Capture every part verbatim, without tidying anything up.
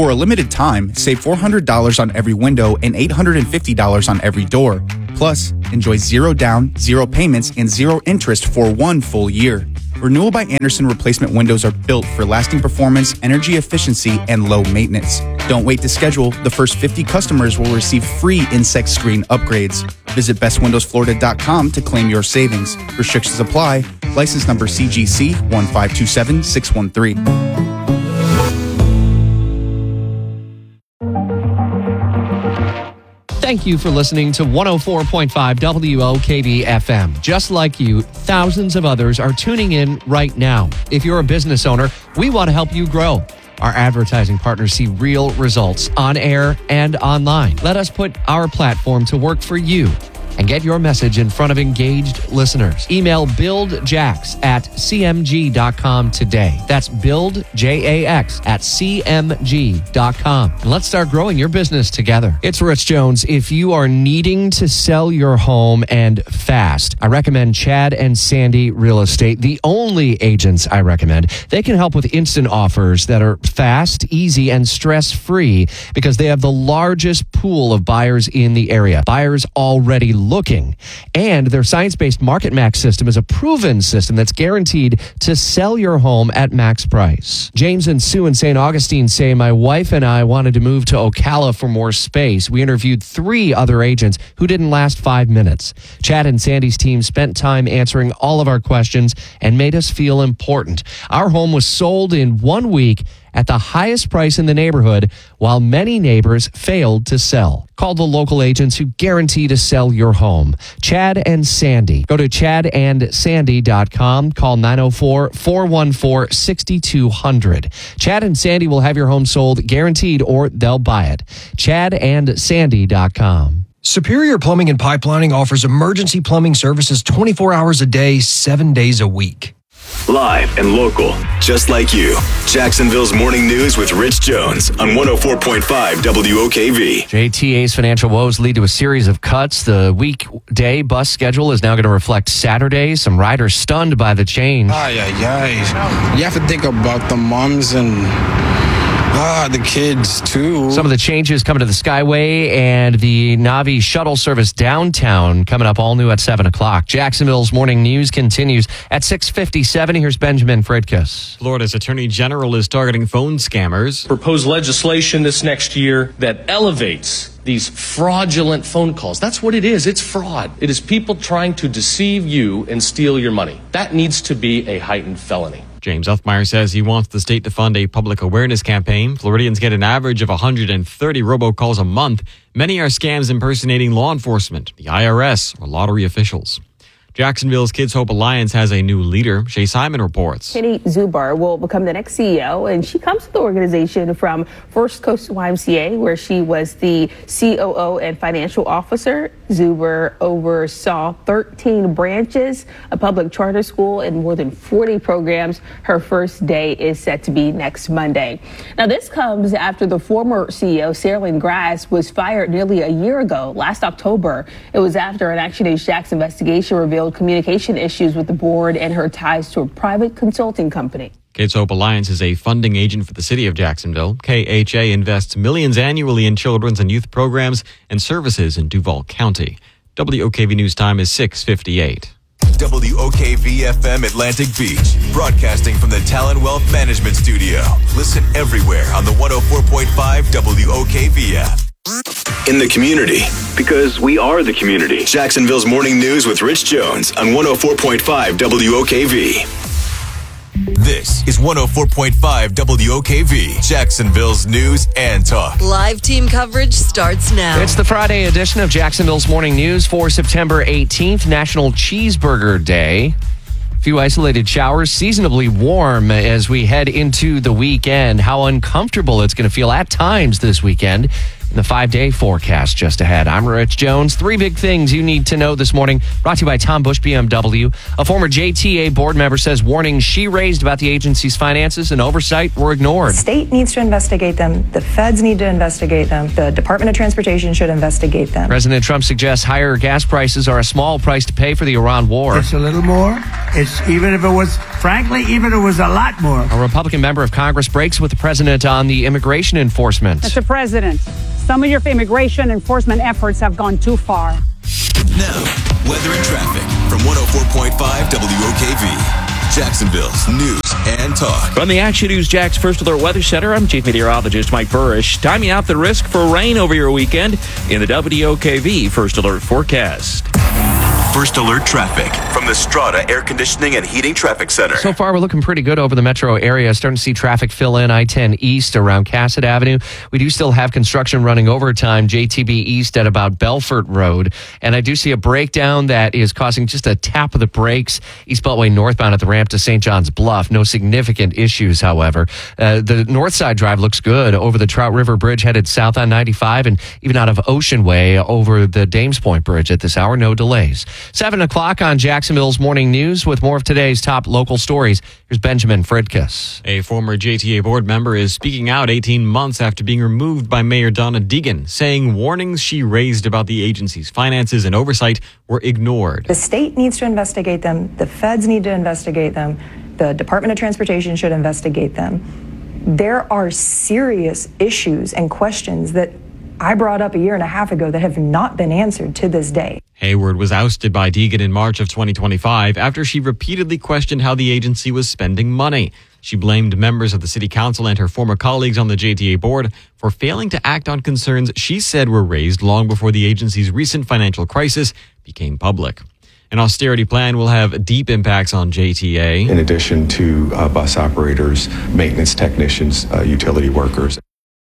For a limited time, save four hundred dollars on every window and eight hundred fifty dollars on every door. Plus, enjoy zero down, zero payments, and zero interest for one full year. Renewal by Andersen replacement windows are built for lasting performance, energy efficiency, and low maintenance. Don't wait to schedule. The first fifty customers will receive free insect screen upgrades. Visit best windows florida dot com to claim your savings. Restrictions apply. License number C G C one five two seven six one three. Thank you for listening to one oh four point five W O K V F M. Just like you, thousands of others are tuning in right now. If you're a business owner, we want to help you grow. Our advertising partners see real results on air and online. Let us put our platform to work for you and get your message in front of engaged listeners. Email buildjax at c m g dot com today. That's build, J A X, at c m g dot com. And let's start growing your business together. It's Rich Jones. If you are needing to sell your home and fast, I recommend Chad and Sandy Real Estate, the only agents I recommend. They can help with instant offers that are fast, easy, and stress-free because they have the largest pool of buyers in the area. Buyers already looking. And their science-based Market Max system is a proven system that's guaranteed to sell your home at max price. James and Sue in Saint Augustine say, my wife and I wanted to move to Ocala for more space. We interviewed three other agents who didn't last five minutes. Chad and Sandy's team spent time answering all of our questions and made us feel important. Our home was sold in one week at the highest price in the neighborhood, while many neighbors failed to sell. Call the local agents who guarantee to sell your home. Chad and Sandy. Go to chad and sandy dot com. Call nine oh four, four one four, six two zero zero. Chad and Sandy will have your home sold guaranteed or they'll buy it. chad and sandy dot com. Superior Plumbing and Pipelining offers emergency plumbing services twenty-four hours a day, seven days a week. Live and local, just like you. Jacksonville's Morning News with Rich Jones on one oh four point five W O K V. J T A's financial woes lead to a series of cuts. The weekday bus schedule is now going to reflect Saturdays. Some riders stunned by the change. Ay, ay, ay. You have to think about the moms and ah, the kids, too. Some of the changes coming to the Skyway and the Navi shuttle service downtown coming up all new at seven o'clock. Jacksonville's Morning News continues at six fifty-seven. Here's Benjamin Freitas. Florida's Attorney General is targeting phone scammers. Proposed legislation this next year that elevates these fraudulent phone calls. That's what it is. It's fraud. It is people trying to deceive you and steal your money. That needs to be a heightened felony. James Elfmeyer says he wants the state to fund a public awareness campaign. Floridians get an average of one hundred thirty robocalls a month. Many are scams impersonating law enforcement, the I R S, or lottery officials. Jacksonville's Kids Hope Alliance has a new leader. Shay Simon reports. Kitty Zubar will become the next C E O, and she comes to the organization from First Coast Y M C A, where she was the C O O and financial officer. Zubar oversaw thirteen branches, a public charter school, and more than forty programs. Her first day is set to be next Monday. Now, this comes after the former C E O, Sarah Grass, was fired nearly a year ago, last October. It was after an Action News Jax investigation revealed communication issues with the board and her ties to a private consulting company. Kids Hope Alliance is a funding agent for the city of Jacksonville. K H A invests millions annually in children's and youth programs and services in Duval County. W O K V News Time is six fifty-eight. W O K V F M Atlantic Beach, broadcasting from the Talon Wealth Management Studio. Listen everywhere on the one oh four point five W O K V app. In the community, because we are the community. Jacksonville's Morning News with Rich Jones on one oh four point five W O K V. This is one oh four point five W O K V, Jacksonville's news and talk. Live team coverage starts now. It's the Friday edition of Jacksonville's Morning News for September eighteenth, National Cheeseburger Day. A few isolated showers, seasonably warm as we head into the weekend. How uncomfortable it's going to feel at times this weekend. In the five-day forecast just ahead. I'm Rich Jones. Three big things you need to know this morning. Brought to you by Tom Bush B M W. A former J T A board member says warnings she raised about the agency's finances and oversight were ignored. The state needs to investigate them. The feds need to investigate them. The Department of Transportation should investigate them. President Trump suggests higher gas prices are a small price to pay for the Iran war. It's a little more. It's even if it was frankly, even if it was a lot more. A Republican member of Congress breaks with the president on the immigration enforcement. Mister President, some of your immigration enforcement efforts have gone too far. Now, weather and traffic from one oh four point five W O K V. Jacksonville's news and talk. From the Action News Jax First Alert Weather Center, I'm Chief Meteorologist Mike Burrish. Timing out the risk for rain over your weekend in the W O K V First Alert forecast. First Alert traffic from the Strata Air Conditioning and Heating Traffic Center. So far, we're looking pretty good over the metro area. Starting to see traffic fill in I ten East around Cassett Avenue. We do still have construction running overtime, J T B East at about Belfort Road. And I do see a breakdown that is causing just a tap of the brakes East Beltway northbound at the ramp to Saint John's Bluff. No significant issues, however. Uh, the north side drive looks good over the Trout River Bridge headed south on ninety-five and even out of Ocean Way over the Dames Point Bridge at this hour. No delays. seven o'clock on Jacksonville's Morning News with more of today's top local stories. Here's Benjamin Fridkes. A former J T A board member is speaking out eighteen months after being removed by Mayor Donna Deegan, saying warnings she raised about the agency's finances and oversight were ignored. The state needs to investigate them. The feds need to investigate them. The Department of Transportation should investigate them. There are serious issues and questions that I brought up a year and a half ago that have not been answered to this day. Hayward was ousted by Deegan in March of twenty twenty-five after she repeatedly questioned how the agency was spending money. She blamed members of the city council and her former colleagues on the J T A board for failing to act on concerns she said were raised long before the agency's recent financial crisis became public. An austerity plan will have deep impacts on J T A. In addition to uh, bus operators, maintenance technicians, uh, utility workers.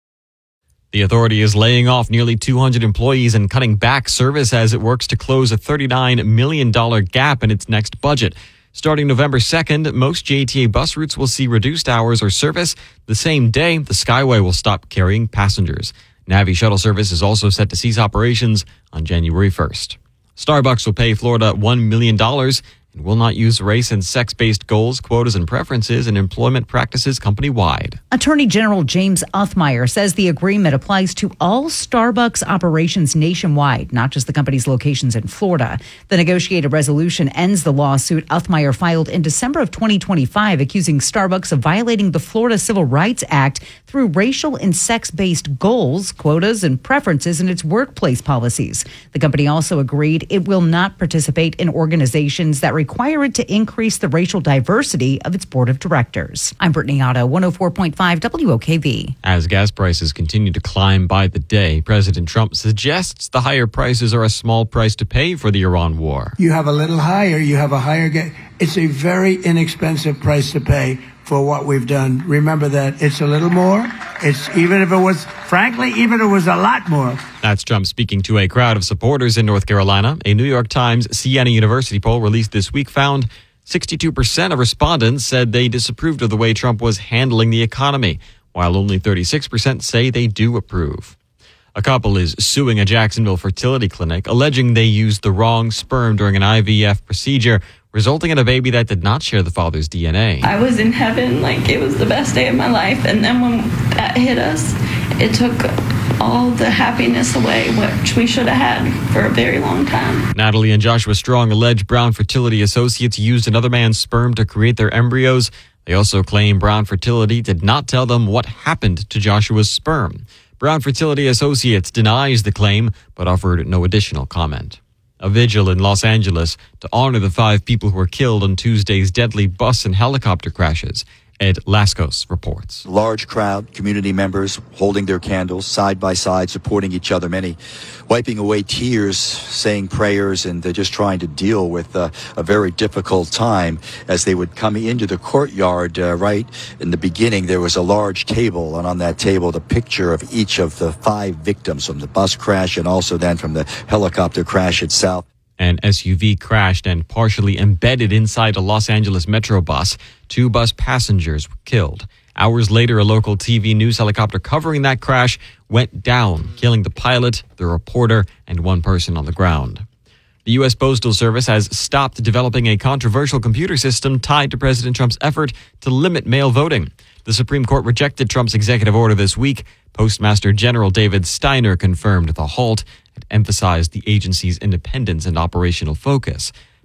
The authority is laying off nearly two hundred employees and cutting back service as it works to close a thirty-nine million dollars gap in its next budget. Starting November second, most J T A bus routes will see reduced hours or service. The same day, the Skyway will stop carrying passengers. Navy shuttle service is also set to cease operations on January first. Starbucks will pay Florida one million dollars and will not use race and sex-based goals, quotas, and preferences in employment practices company-wide. Attorney General James Uthmeier says the agreement applies to all Starbucks operations nationwide, not just the company's locations in Florida. The negotiated resolution ends the lawsuit Uthmeier filed in December of twenty twenty-five, accusing Starbucks of violating the Florida Civil Rights Act through racial and sex-based goals, quotas, and preferences in its workplace policies. The company also agreed it will not participate in organizations that require it to increase the racial diversity of its board of directors. I'm Brittany Otto, one oh four point five W O K V. As gas prices continue to climb by the day, President Trump suggests the higher prices are a small price to pay for the Iran war. You have a little higher, you have a higher gas. It's a very inexpensive price to pay for what we've done. Remember that it's a little more. It's even if it was, frankly, even if it was a lot more. That's Trump speaking to a crowd of supporters in North Carolina. A New York Times Siena University poll released this week found sixty-two percent of respondents said they disapproved of the way Trump was handling the economy, while only thirty-six percent say they do approve. A couple is suing a Jacksonville fertility clinic, alleging they used the wrong sperm during an I V F procedure, resulting in a baby that did not share the father's D N A. I was in heaven, like it was the best day of my life. And then when that hit us, it took all the happiness away, which we should have had for a very long time. Natalie and Joshua Strong allege Brown Fertility Associates used another man's sperm to create their embryos. They also claim Brown Fertility did not tell them what happened to Joshua's sperm. Brown Fertility Associates denies the claim, but offered no additional comment. A vigil in Los Angeles to honor the five people who were killed in Tuesday's deadly bus and helicopter crashes. Ed Lascos reports. Large crowd, community members holding their candles side by side, supporting each other, many wiping away tears, saying prayers, and they're just trying to deal with uh, a very difficult time as they would come into the courtyard. Uh, right in the beginning, there was a large table, and on that table, the picture of each of the five victims from the bus crash and also then from the helicopter crash itself. An S U V crashed and partially embedded inside a Los Angeles Metro bus. Two bus passengers were killed. Hours later, a local T V news helicopter covering that crash went down, killing the pilot, the reporter, and one person on the ground. The U S Postal Service has stopped developing a controversial computer system tied to President Trump's effort to limit mail voting. The Supreme Court rejected Trump's executive order this week. Postmaster General David Steiner confirmed the halt and emphasized the agency's independence and operational focus.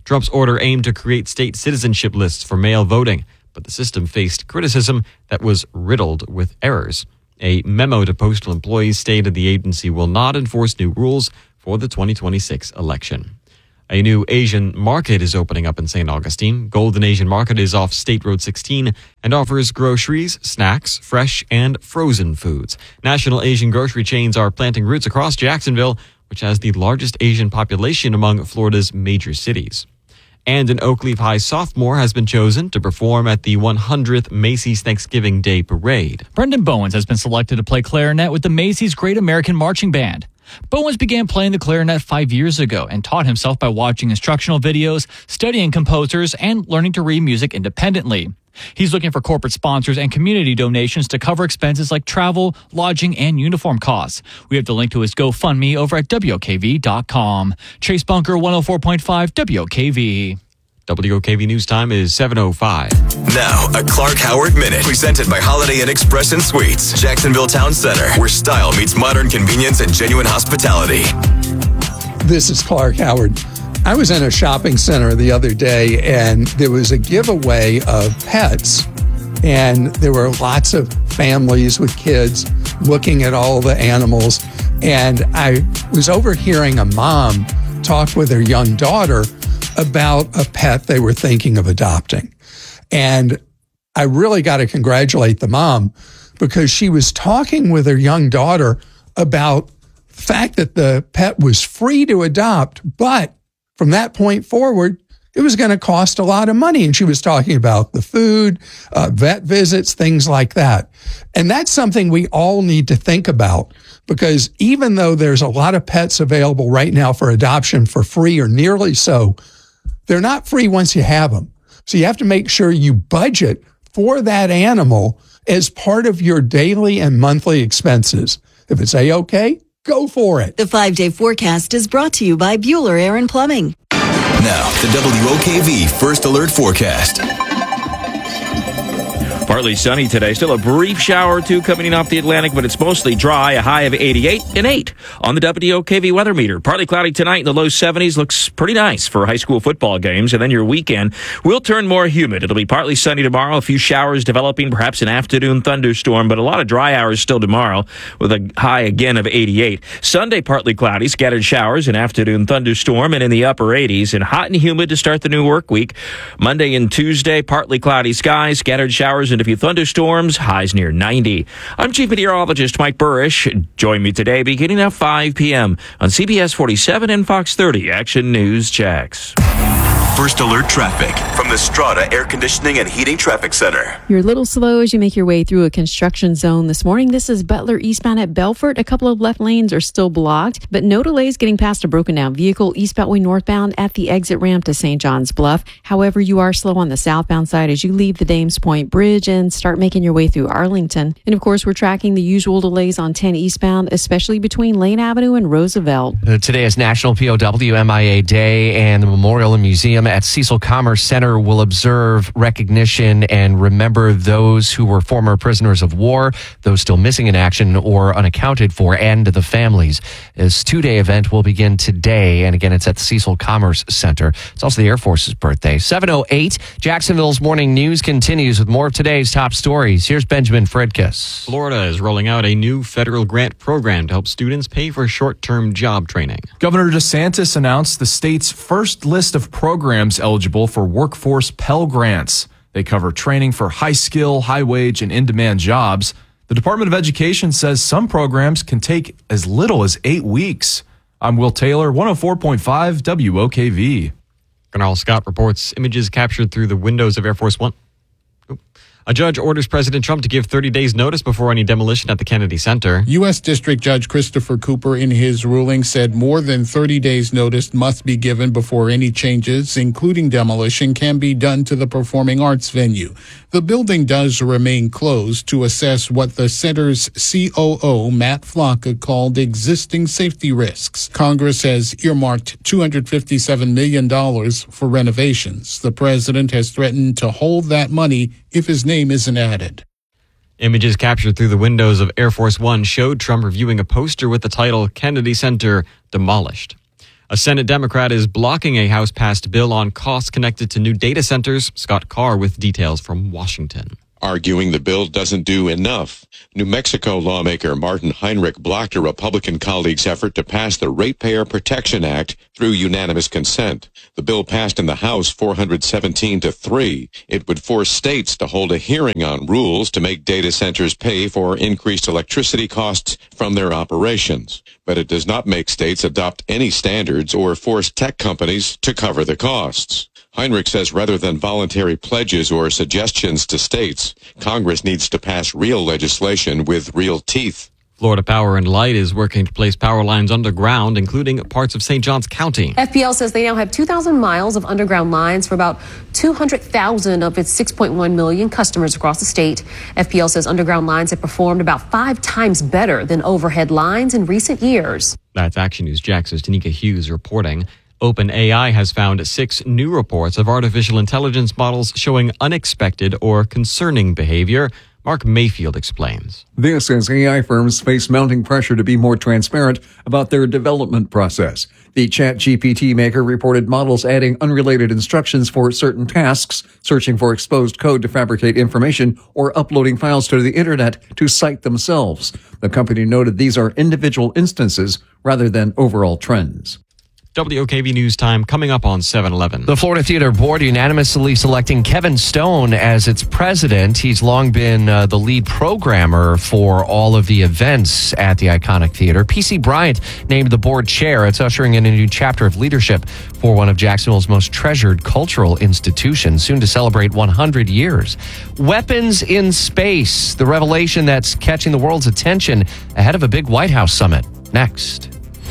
Trump's order aimed to create state citizenship lists for mail voting, but the system faced criticism that was riddled with errors. A memo to postal employees stated the agency will not enforce new rules for the twenty twenty-six election. A new Asian market is opening up in Saint Augustine. Golden Asian Market is off State Road sixteen and offers groceries, snacks, fresh and frozen foods. National Asian grocery chains are planting roots across Jacksonville, which has the largest Asian population among Florida's major cities. And an Oakleaf High sophomore has been chosen to perform at the one hundredth Macy's Thanksgiving Day Parade. Brendan Bowens has been selected to play clarinet with the Macy's Great American Marching Band. Bowens began playing the clarinet five years ago and taught himself by watching instructional videos, studying composers, and learning to read music independently. He's looking for corporate sponsors and community donations to cover expenses like travel, lodging, and uniform costs. We have the link to his GoFundMe over at W O K V dot com. Chase Bunker, one oh four point five W O K V. W O K V News Time is seven oh five. Now, a Clark Howard Minute, presented by Holiday Inn Express and Suites, Jacksonville Town Center, where style meets modern convenience and genuine hospitality. This is Clark Howard. I was in a shopping center the other day, and there was a giveaway of pets, and there were lots of families with kids looking at all the animals, and I was overhearing a mom talk with her young daughter about a pet they were thinking of adopting. And I really got to congratulate the mom, because she was talking with her young daughter about the fact that the pet was free to adopt, but from that point forward, it was going to cost a lot of money. And she was talking about the food, uh, vet visits, things like that. And that's something we all need to think about, because even though there's a lot of pets available right now for adoption for free or nearly so, they're not free once you have them. So you have to make sure you budget for that animal as part of your daily and monthly expenses. If it's A-okay, go for it. The five-day forecast is brought to you by Bueller Air and Plumbing. Now, the W O K V First Alert Forecast. Partly sunny today. Still a brief shower or two coming in off the Atlantic, but it's mostly dry. A high of eighty-eight and eight on the W O K V weather meter. Partly cloudy tonight in the low seventies. Looks pretty nice for high school football games. And then your weekend will turn more humid. It'll be partly sunny tomorrow. A few showers developing, perhaps an afternoon thunderstorm, but a lot of dry hours still tomorrow with a high again of eighty-eight. Sunday, partly cloudy, scattered showers, an afternoon thunderstorm, and in the upper eighties. And hot and humid to start the new work week. Monday and Tuesday, partly cloudy skies, scattered showers, and a few thunderstorms, highs near ninety. I'm Chief Meteorologist Mike Burrish. Join me today beginning at five p.m. on C B S forty-seven and Fox thirty Action News Jax. First Alert Traffic from the Strata Air Conditioning and Heating Traffic Center. You're a little slow as you make your way through a construction zone this morning. This is Butler eastbound at Belfort. A couple of left lanes are still blocked, but no delays getting past a broken down vehicle east Beltway northbound at the exit ramp to Saint John's Bluff. However, you are slow on the southbound side as you leave the Dames Point Bridge and start making your way through Arlington. And of course, we're tracking the usual delays on ten eastbound, especially between Lane Avenue and Roosevelt. Uh, today is National P O W M I A Day, and the Memorial and Museum at Cecil Commerce Center will observe, recognition, and remember those who were former prisoners of war, those still missing in action or unaccounted for, and the families. This two-day event will begin today, and again, it's at the Cecil Commerce Center. It's also the Air Force's birthday. seven oh eight, Jacksonville's Morning News continues with more of today's top stories. Here's Benjamin Fridkes. Florida is rolling out a new federal grant program to help students pay for short-term job training. Governor DeSantis announced the state's first list of programs eligible for workforce Pell Grants. They cover training for high-skill, high-wage, and in-demand jobs. The Department of Education says some programs can take as little as eight weeks. I'm Will Taylor, one oh four point five W O K V. Colonel Scott reports images captured through the windows of Air Force One. A judge orders President Trump to give thirty days notice before any demolition at the Kennedy Center. U S. District Judge Christopher Cooper, in his ruling, said more than thirty days notice must be given before any changes, including demolition, can be done to the performing arts venue. The building does remain closed to assess what the center's C O O, Matt Flocka, called existing safety risks. Congress has earmarked two hundred fifty-seven million dollars for renovations. The president has threatened to hold that money if his name isn't added. Images captured through the windows of Air Force One showed Trump reviewing a poster with the title Kennedy Center Demolished. A Senate Democrat is blocking a House-passed bill on costs connected to new data centers. Scott Carr with details from Washington. Arguing the bill doesn't do enough. New Mexico lawmaker Martin Heinrich blocked a Republican colleague's effort to pass the Ratepayer Protection Act through unanimous consent. The bill passed in the House four hundred seventeen to three. It would force states to hold a hearing on rules to make data centers pay for increased electricity costs from their operations. But it does not make states adopt any standards or force tech companies to cover the costs. Heinrich says rather than voluntary pledges or suggestions to states, Congress needs to pass real legislation with real teeth. Florida Power and Light is working to place power lines underground, including parts of Saint Johns County. F P L says they now have two thousand miles of underground lines for about two hundred thousand of its six point one million customers across the state. F P L says underground lines have performed about five times better than overhead lines in recent years. That's Action News Jax's Tanika Hughes reporting. OpenAI has found six new reports of artificial intelligence models showing unexpected or concerning behavior. Mark Mayfield explains. This as A I firms face mounting pressure to be more transparent about their development process. The ChatGPT maker reported models adding unrelated instructions for certain tasks, searching for exposed code to fabricate information, or uploading files to the internet to cite themselves. The company noted these are individual instances rather than overall trends. W O K V News Time coming up on seven eleven. The Florida Theater Board unanimously selecting Kevin Stone as its president. He's long been uh, the lead programmer for all of the events at the iconic theater. P C Bryant named the board chair. It's ushering in a new chapter of leadership for one of Jacksonville's most treasured cultural institutions, soon to celebrate one hundred years. Weapons in space, the revelation that's catching the world's attention ahead of a big White House summit. Next.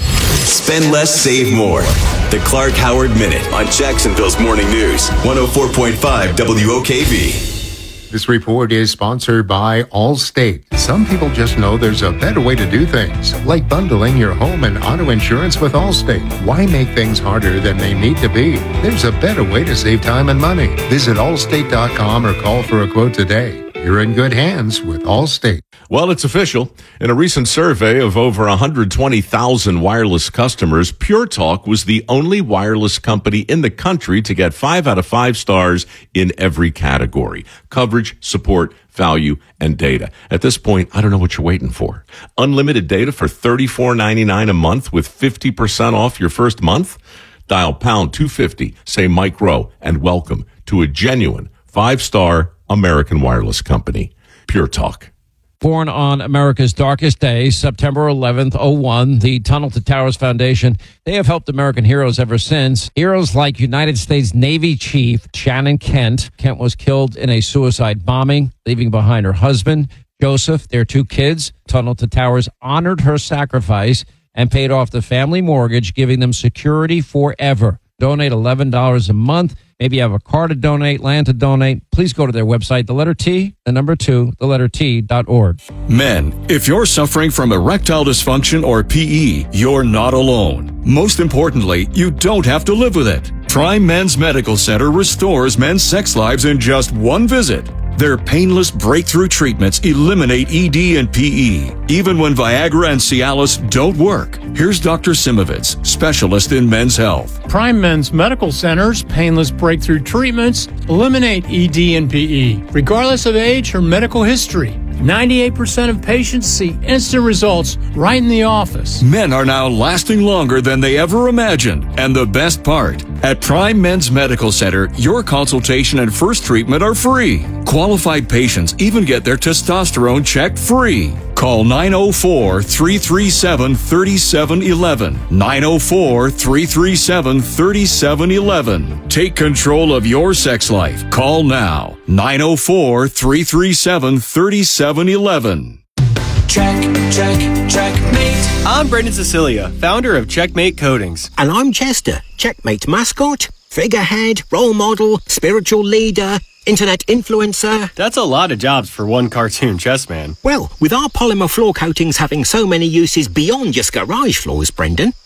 Spend less, save more. The Clark Howard Minute on Jacksonville's Morning News, one oh four point five W O K V. This report is sponsored by Allstate. Some people just know there's a better way to do things, like bundling your home and auto insurance with Allstate. Why make things harder than they need to be? There's a better way to save time and money. Visit allstate dot com or call for a quote today. You're in good hands with Allstate. Well, it's official. In a recent survey of over one hundred twenty thousand wireless customers, Pure Talk was the only wireless company in the country to get five out of five stars in every category: coverage, support, value, and data. At this point, I don't know what you're waiting for. Unlimited data for thirty-four ninety-nine a month with fifty percent off your first month? Dial pound two fifty, say Mike Rowe, and welcome to a genuine five-star American wireless company. Pure Talk. Born on America's darkest day, September eleventh, oh one, the Tunnel to Towers Foundation, they have helped American heroes ever since. Heroes like United States Navy Chief Shannon Kent. Kent was killed in a suicide bombing, leaving behind her husband, Joseph, their two kids. Tunnel to Towers honored her sacrifice and paid off the family mortgage, giving them security forever. Donate eleven dollars a month. Maybe you have a car to donate, land to donate. Please go to their website, the letter T, the number two, the letter T dot org. Men, if you're suffering from erectile dysfunction or P E, you're not alone. Most importantly, you don't have to live with it. Prime Men's Medical Center restores men's sex lives in just one visit. Their painless breakthrough treatments eliminate E D and P E, even when Viagra and Cialis don't work. Here's Doctor Simovitz, specialist in men's health. Prime Men's Medical Center's painless breakthrough treatments eliminate E D and P E, regardless of age or medical history. ninety-eight percent of patients see instant results right in the office. Men are now lasting longer than they ever imagined. And the best part, at Prime Men's Medical Center, your consultation and first treatment are free. Qualified patients even get their testosterone checked free. Call nine oh four, three three seven, three seven one one. nine oh four, three three seven, three seven one one. Take control of your sex life. Call now. nine oh four, three three seven, three seven one one. Check, check, checkmate. I'm Brendan Cecilia, founder of Checkmate Coatings. And I'm Chester, Checkmate mascot, figurehead, role model, spiritual leader, internet influencer. That's a lot of jobs for one cartoon chess man. Well, with our polymer floor coatings having so many uses beyond just garage floors, Brendan,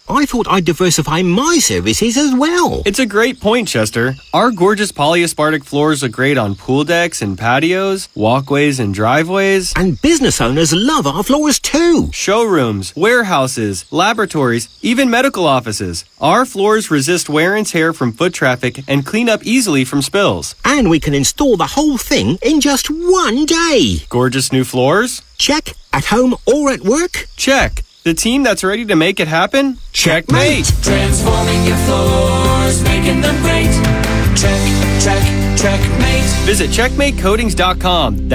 I thought I'd diversify my services as well. It's a great point, Chester. Our gorgeous polyaspartic floors look great on pool decks and patios, walkways and driveways. And business owners love our floors too. Showrooms, warehouses, laboratories, even medical offices. Our floors resist wear and tear from foot traffic and clean up easily from spills. And we can install the whole thing in just one day. Gorgeous new floors? Check. At home or at work? Check. The team that's ready to make it happen? Checkmate! Transforming your floors, making them great. Check, check, checkmate. Visit checkmate coatings dot com.